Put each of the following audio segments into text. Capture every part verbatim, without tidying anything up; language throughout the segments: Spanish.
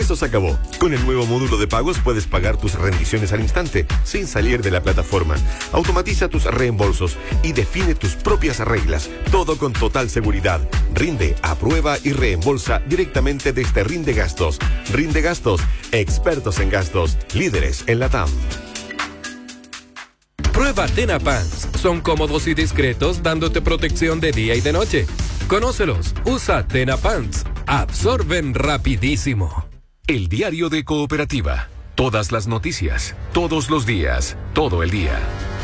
Eso se acabó. Con el nuevo módulo de pagos puedes pagar tus rendiciones al instante, sin salir de la plataforma. Automatiza tus reembolsos y define tus propias reglas. Todo con total seguridad. Rinde, aprueba y reembolsa directamente desde Rinde Gastos. Rinde Gastos, expertos en gastos, líderes en la T A M. Prueba Tena Pants. Son cómodos y discretos, dándote protección de día y de noche. Conócelos. Usa Tena Pants. Absorben rapidísimo. El diario de Cooperativa. Todas las noticias, todos los días, todo el día.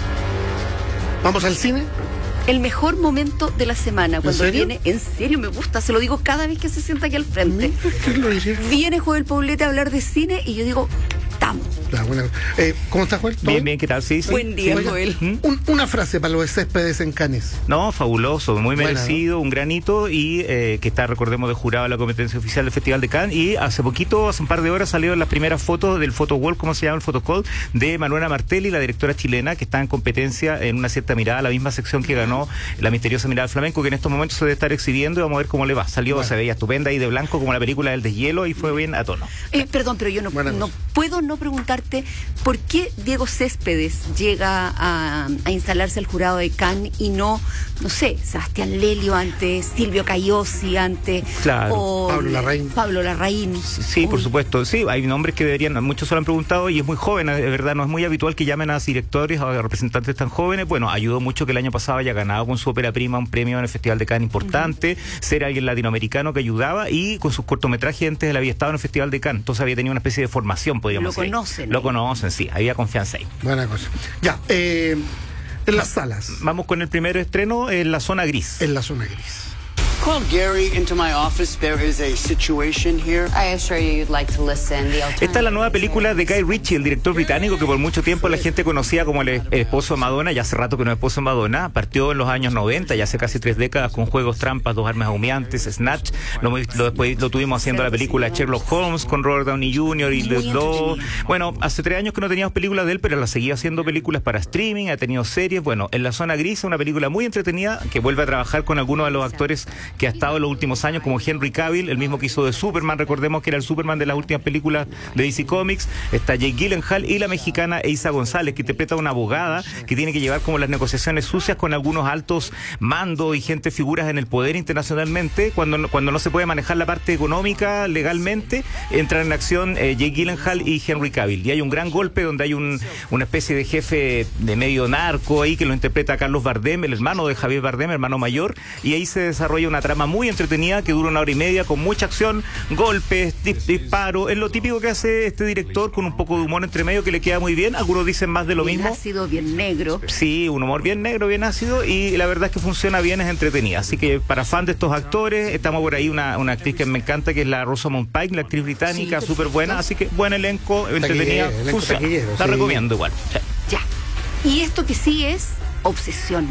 ¿Vamos al cine? El mejor momento de la semana, cuando ¿En serio? viene, en serio me gusta, se lo digo cada vez que se sienta aquí al frente. ¿Qué lo dice? Viene Joel Poblete a hablar de cine y yo digo, estamos. Ah, bueno. eh, ¿Cómo estás, Joel? Bien, bien, ¿qué tal? Sí, sí. Buen día, Oiga, Joel. ¿Mm? un- una frase para los Céspedes en Cannes. No, fabuloso, muy Buena, merecido, un granito y eh, que está, recordemos, de jurado en la competencia oficial del Festival de Cannes. Y hace poquito, hace un par de horas, salieron las primeras fotos del photowall, ¿cómo se llama el photocall? De Manuela Martelli, la directora chilena, que está en competencia en Una cierta mirada, la misma sección que ganó La misteriosa mirada del flamenco, que en estos momentos se debe estar exhibiendo y vamos a ver cómo le va. Salió, Bueno. se veía estupenda y de blanco como la película del deshielo y fue bien a tono. Eh, perdón, pero yo no, Buena no cosa. puedo no preguntarte por qué Diego Céspedes llega a, a instalarse al jurado de Cannes y no, no sé, Sebastián Lelio antes, Silvio Cayosi antes, Claro. o Pablo Larraín. Pablo Larraín. Sí, por Uy, supuesto. Sí, hay nombres que deberían, muchos se lo han preguntado y es muy joven, de verdad, no es muy habitual que llamen a directores o a representantes tan jóvenes. Bueno, ayudó mucho que el año pasado haya ganado con su ópera prima un premio en el Festival de Cannes importante, uh-huh. ser alguien latinoamericano que ayudaba y con sus cortometrajes antes él había estado en el Festival de Cannes, entonces había tenido una especie de formación, podríamos Lo decir. conocen, Lo ¿eh? conocen, sí, había confianza ahí. Buena cosa. Ya, eh, en las salas. Vamos con el primer estreno en La Zona Gris. En la zona gris. Call Gary into my office. There is a situation here. I assure you you'd like to listen. The alternative Esta es la nueva is película de Guy Ritchie, el director británico que por mucho tiempo la gente conocía como el, el esposo de Madonna, ya hace rato que no es esposo de Madonna, partió en los años noventa, ya hace casi tres décadas, con Juegos Trampas, Dos Armas Humeantes, Snatch, lo, lo, después lo tuvimos haciendo la película Sherlock Holmes con Robert Downey junior y Muy los dos. entretenida. Bueno, hace tres años que no teníamos películas de él, pero la seguía haciendo películas para streaming, ha tenido series. Bueno, En la Zona Gris, una película muy entretenida que vuelve a trabajar con algunos de los actores que ha estado en los últimos años, como Henry Cavill, el mismo que hizo de Superman, recordemos que era el Superman de las últimas películas de D C Comics. Está Jake Gyllenhaal y la mexicana Eiza González, que interpreta a una abogada que tiene que llevar como las negociaciones sucias con algunos altos mandos y gente, figuras en el poder internacionalmente. Cuando no, cuando no se puede manejar la parte económica legalmente, entran en acción eh, Jake Gyllenhaal y Henry Cavill. Y hay un gran golpe donde hay un, una especie de jefe de medio narco ahí que lo interpreta Carlos Bardem, el hermano de Javier Bardem, hermano mayor, y ahí se desarrolla una trama muy entretenida que dura una hora y media con mucha acción, golpes, dis- disparos, es lo típico que hace este director con un poco de humor entre medio que le queda muy bien. Algunos dicen más de lo bien mismo. ácido, bien negro. Sí, un humor bien negro, bien ácido y la verdad es que funciona bien, es entretenida. Así que para fan de estos actores, estamos por ahí una, una actriz que me encanta, que es la Rosamund Pike, la actriz británica, Sí, súper buena. Así que buen elenco, entretenida, Taquillero, elenco funciona. taquillero, La sí. recomiendo igual. Sí. Ya. Y esto que sí es obsesión.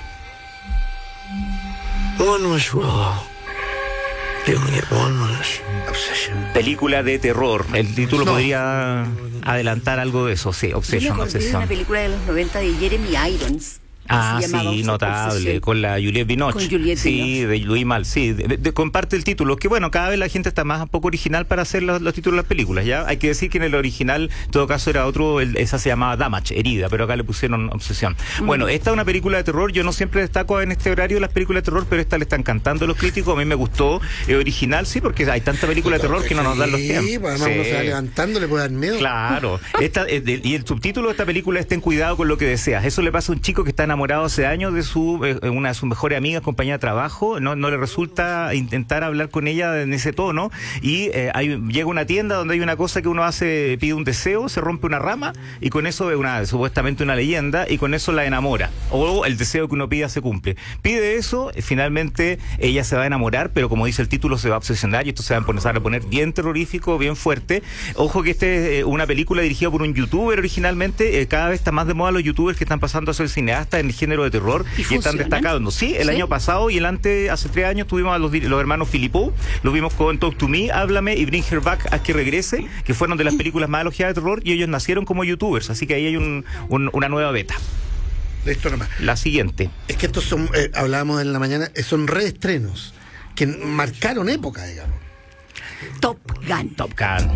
One wish, Willow. You only get one wish. Película de terror. El título No. podría adelantar algo de eso. Sí, Yo me Obsession, acordé de Obsession. una película de los noventa de Jeremy Irons. que Ah, se llamaba sí, Obs- notable, Obsesión. con la Juliette Binoche. Con Juliette sí, de Louis Mal, sí, de, de- comparte el título, que bueno, cada vez la gente está más un poco original para hacer los, los títulos de las películas, ¿ya? Hay que decir que en el original, en todo caso, era otro, el- esa se llamaba Damage, herida, pero acá le pusieron Obsesión. Bueno, esta es una película de terror, yo no siempre destaco en este horario las películas de terror, pero esta le están cantando a los críticos, a mí me gustó, es original, sí, porque hay tanta película de terror que no nos dan los tiempos. Sí, pues además uno se va levantando, le puede dar miedo. Claro. Esta, eh, de- y el subtítulo de esta película es Ten cuidado con lo que deseas. Eso le pasa a un chico que está enamorado hace años de su eh, una de sus mejores amigas, compañía de trabajo. No, no le resulta intentar hablar con ella en ese tono. Y eh, hay, llega a una tienda donde hay una cosa que uno hace, pide un deseo, se rompe una rama y con eso es una, supuestamente una leyenda y con eso la enamora. O el deseo que uno pida se cumple. Pide eso, eh, finalmente ella se va a enamorar, pero como dice el título, se va a obsesionar y esto se va a empezar a poner bien terrorífico, bien fuerte. Ojo que este es eh, una película dirigida por un youtuber originalmente. Eh, cada vez está más de moda los youtubers que están pasando a ser cineastas en el género de terror ¿Y y, están funcionan? destacando. Sí, el ¿Sí? año pasado y el antes, hace tres años, tuvimos a los, di- los hermanos Filippo, los vimos con Talk to Me, Háblame y Bring Her Back, Haz que regrese, que fueron de las películas más elogiadas de terror y ellos nacieron como youtubers, así que ahí hay un, un- una nueva beta. Esto nomás. La siguiente. Es que estos son, eh, hablábamos en la mañana, eh, son reestrenos que marcaron época, digamos. Top Gun. Top Gun.